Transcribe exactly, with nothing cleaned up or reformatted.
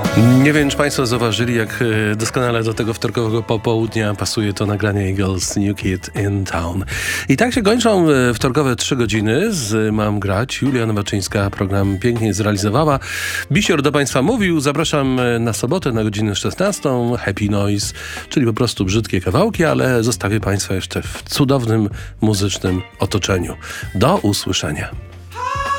Nie wiem, czy Państwo zauważyli, jak doskonale do tego wtorkowego popołudnia pasuje to nagranie Eagles New Kid in Town. I tak się kończą wtorkowe trzy godziny z Mam Grać. Julia Nowaczyńska program pięknie zrealizowała. Bisior do Państwa mówił. Zapraszam na sobotę na godzinę szesnastą. Happy Noise, czyli po prostu brzydkie kawałki, ale zostawię Państwa jeszcze w cudownym muzycznym otoczeniu. Do usłyszenia.